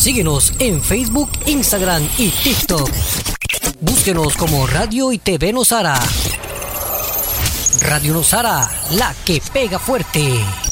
Síguenos en Facebook, Instagram y TikTok. Búsquenos como Radio y TV Nosara. Radio Nosara, la que pega fuerte.